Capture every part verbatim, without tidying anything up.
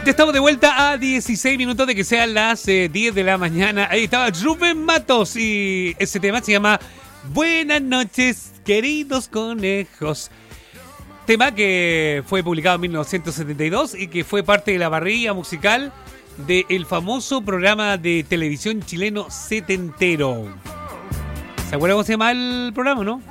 Ya estamos de vuelta a dieciséis minutos de que sean las eh, diez de la mañana. Ahí estaba Rubén Matos y ese tema se llama Buenas noches, queridos conejos. Tema que fue publicado en mil novecientos setenta y dos y que fue parte de la parrilla musical del famoso programa de televisión chileno setentero. ¿Se acuerdan cómo se llama el programa, no?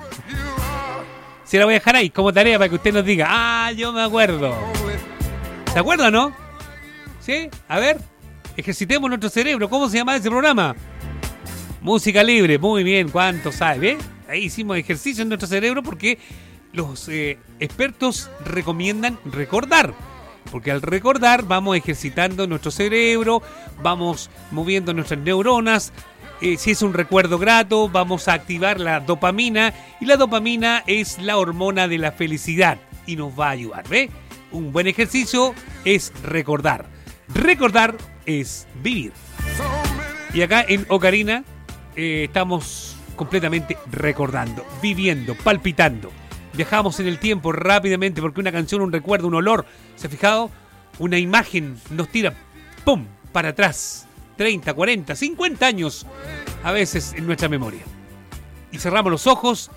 Se la voy a dejar ahí como tarea para que usted nos diga. Ah, yo me acuerdo. ¿Se acuerda, no? ¿Sí? A ver, ejercitemos nuestro cerebro. ¿Cómo se llama ese programa? Música libre. Muy bien, ¿cuánto sabe? ¿Ve? Ahí hicimos ejercicio en nuestro cerebro porque los eh, expertos recomiendan recordar. Porque al recordar vamos ejercitando nuestro cerebro, vamos moviendo nuestras neuronas. Eh, si es un recuerdo grato, vamos a activar la dopamina. Y la dopamina es la hormona de la felicidad y nos va a ayudar, ¿ve? Un buen ejercicio es recordar. Recordar es vivir. Y acá en Ocarina eh, estamos completamente recordando, viviendo, palpitando. Viajamos en el tiempo rápidamente porque una canción, un recuerdo, un olor, ¿se ha fijado? Una imagen nos tira, ¡pum!, para atrás. treinta, cuarenta, cincuenta años a veces en nuestra memoria. Y cerramos los ojos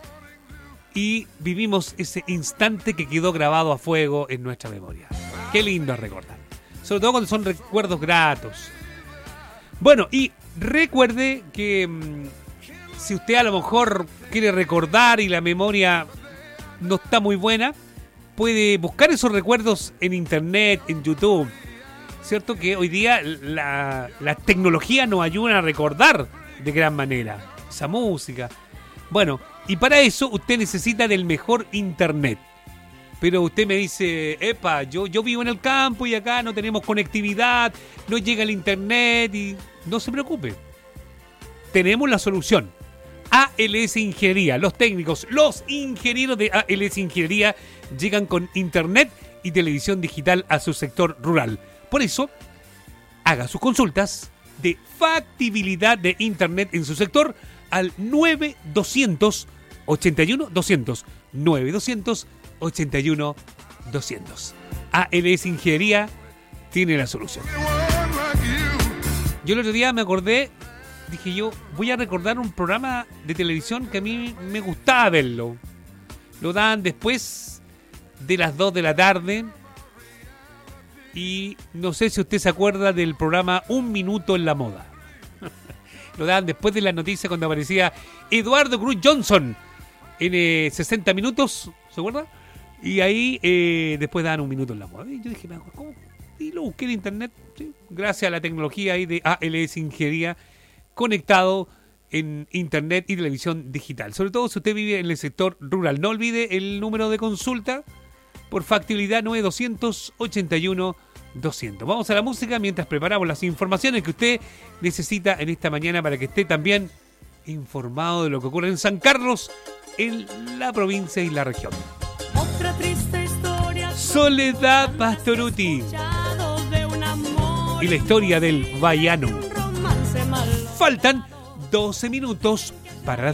y vivimos ese instante que quedó grabado a fuego en nuestra memoria. Qué lindo es recordar. Sobre todo cuando son recuerdos gratos. Bueno, y recuerde que mmm, si usted a lo mejor quiere recordar y la memoria no está muy buena, puede buscar esos recuerdos en internet, en YouTube. Cierto que hoy día la, la tecnología nos ayuda a recordar de gran manera esa música. Bueno, y para eso usted necesita del mejor internet. Pero usted me dice, epa, yo, yo vivo en el campo y acá no tenemos conectividad, no llega el internet y no se preocupe. Tenemos la solución. A L S Ingeniería, los técnicos, los ingenieros de A L S Ingeniería llegan con internet y televisión digital a su sector rural. Por eso, haga sus consultas de factibilidad de internet en su sector al nueve doscientos ochenta y uno doscientos. nueve doscientos ochenta y uno doscientos. A L S Ingeniería tiene la solución. Yo el otro día me acordé, dije yo, voy a recordar un programa de televisión que a mí me gustaba verlo. Lo dan después de las dos de la tarde. Y no sé si usted se acuerda del programa Un Minuto en la Moda. Lo daban después de las noticias cuando aparecía Eduardo Cruz Johnson en eh, sesenta minutos, ¿se acuerda? Y ahí eh, después daban Un Minuto en la Moda. Y yo dije, ¿cómo? Y lo busqué en internet, ¿sí? Gracias a la tecnología ahí de A L S Ingeniería, conectado en internet y televisión digital. Sobre todo si usted vive en el sector rural. No olvide el número de consulta por factibilidad nueve doscientos ochenta y uno doscientos. Vamos a la música mientras preparamos las informaciones que usted necesita en esta mañana para que esté también informado de lo que ocurre en San Carlos, en la provincia y la región. Otra triste historia. Soledad Pastorutti y la historia del Baiano. Faltan doce minutos para las